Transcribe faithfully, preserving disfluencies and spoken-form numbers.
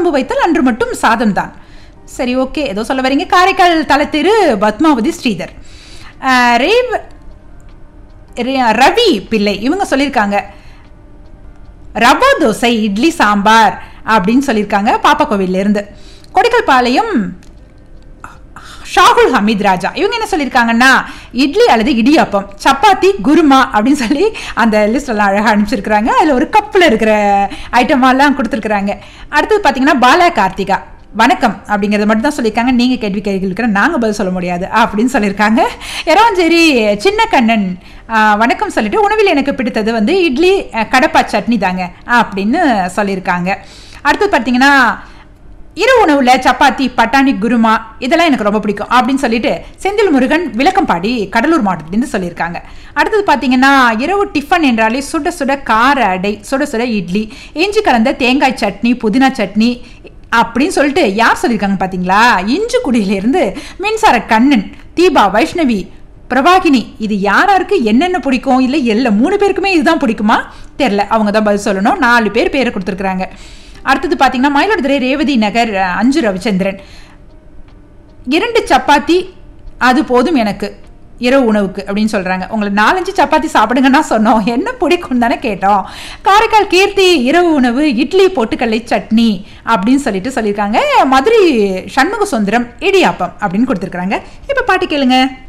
குழம்பு வைத்தால் அன்று மட்டும் சாதம் தான். சரி, ஓகே, ஏதோ சொல்ல வரீங்க. காரைக்கால் தலத்திரு பத்மாவதி ஸ்ரீதர். ரேவ் ரவி பிள்ளை இவங்க சொல்லியிருக்காங்க ரவா தோசை இட்லி சாம்பார் அப்படின்னு சொல்லியிருக்காங்க பாப்பா கோவில்ல இருந்து. கொடிக்கல் பாளையம் ஷாகுல் ஹமீத் ராஜா இவங்க என்ன சொல்லியிருக்காங்கன்னா இட்லி அல்லது இடியாப்பம், சப்பாத்தி, குருமா அப்படின்னு சொல்லி அந்த லிஸ்ட் எல்லாம் அழகாக அனுப்பிச்சிருக்கிறாங்க. அதில் ஒரு கப்பில் இருக்கிற ஐட்டமெல்லாம் கொடுத்துருக்குறாங்க. அடுத்தது பார்த்தீங்கன்னா பாலா கார்த்திகா வணக்கம் அப்படிங்கிறத மட்டும் தான் சொல்லியிருக்காங்க. நீங்கள் கேள்வி கேள்வி இருக்கிற நாங்கள் பதில் சொல்ல முடியாது அப்படின்னு சொல்லியிருக்காங்க. எராஞ்சேரி சின்ன கண்ணன் வணக்கம் சொல்லிட்டு உணவில் எனக்கு பிடித்தது வந்து இட்லி கடப்பா சட்னி தாங்க அப்படின்னு சொல்லியிருக்காங்க. அடுத்தது பார்த்தீங்கன்னா இரவு உணவுல சப்பாத்தி, பட்டாணி, குருமா இதெல்லாம் எனக்கு ரொம்ப பிடிக்கும் அப்படின்னு சொல்லிட்டு செந்தில் முருகன் விளக்கம்பாடி கடலூர் மாவட்டத்திலிருந்து சொல்லியிருக்காங்க. அடுத்தது பார்த்தீங்கன்னா இரவு டிஃபன் என்றாலே சுட சுட கார அடை, சுட சுட இட்லி, இஞ்சி கலந்த தேங்காய் சட்னி, புதினா சட்னி அப்படின்னு சொல்லிட்டு யார் சொல்லியிருக்காங்க பார்த்தீங்களா? இஞ்சிக்குடியிலிருந்து மின்சார கண்ணன், தீபா, வைஷ்ணவி, பிரபாகினி. இது யாராருக்கு என்னென்ன பிடிக்கும், இல்லை எல்லா மூணு பேருக்குமே இதுதான் பிடிக்குமா தெரில, அவங்க தான் பதில் சொல்லணும். நாலு பேர் பேரை கொடுத்துருக்குறாங்க. அடுத்தது பார்த்தீங்கன்னா மயிலாடுதுறை ரேவதி நகர் அஞ்சு ரவிச்சந்திரன் இரண்டு சப்பாத்தி அது போதும் எனக்கு இரவு உணவுக்கு அப்படின்னு சொல்கிறாங்க. உங்களை நாலஞ்சு சப்பாத்தி சாப்பிடுங்கன்னா சொன்னோம், என்ன பிடிக்கும் தானே கேட்டோம். காரைக்கால் கீர்த்தி இரவு உணவு இட்லி பொட்டுக்கல்லை சட்னி அப்படின்னு சொல்லிட்டு சொல்லியிருக்காங்க. மதுரை சண்முக சுந்தரம் இடியாப்பம் அப்படின்னு கொடுத்துருக்குறாங்க. இப்போ பாட்டு கேளுங்க.